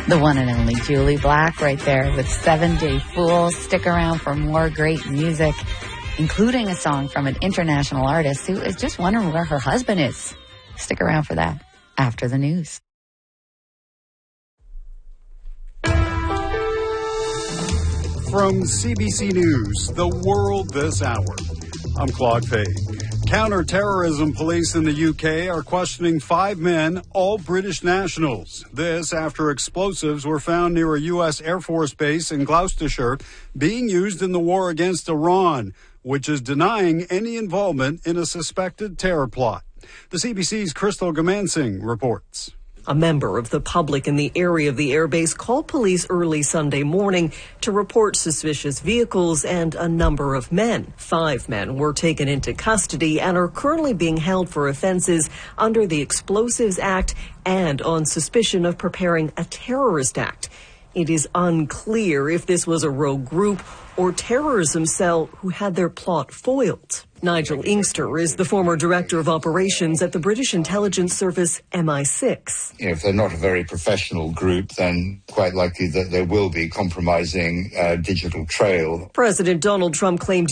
The one and only Julie Black right there with 7 Day Fool. Stick around for more great music, including a song from an international artist who is just wondering where her husband is. Stick around for that after the news. From CBC News, The World This Hour, I'm Claude Page. Counter-terrorism police in the UK are questioning 5 men, all British nationals. This after explosives were found near a U.S. Air Force base in Gloucestershire being used in the war against Iran, which is denying any involvement in a suspected terror plot. The CBC's Crystal Gamansing reports. A member of the public in the area of the airbase called police early Sunday morning to report suspicious vehicles and a number of men. 5 men were taken into custody and are currently being held for offenses under the Explosives Act and on suspicion of preparing a terrorist act. It is unclear if this was a rogue group or terrorism cell who had their plot foiled. Nigel Inkster is the former director of operations at the British intelligence service MI6. If they're not a very professional group, then quite likely that there will be compromising digital trail. President Donald Trump claimed